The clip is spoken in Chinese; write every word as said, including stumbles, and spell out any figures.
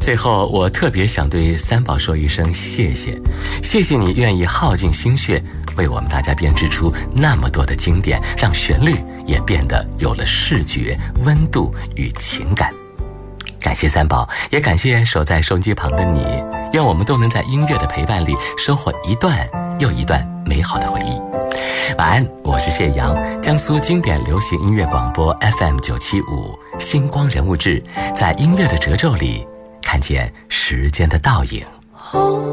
最后，我特别想对三宝说一声谢谢，谢谢你愿意耗尽心血，为我们大家编织出那么多的经典，让旋律也变得有了视觉、温度与情感。感谢三宝，也感谢守在收音机旁的你，愿我们都能在音乐的陪伴里收获一段又一段美好的回忆。晚安，我是谢阳，江苏经典流行音乐广播 F M 九七五星光人物志，在音乐的褶皱里看见时间的倒影。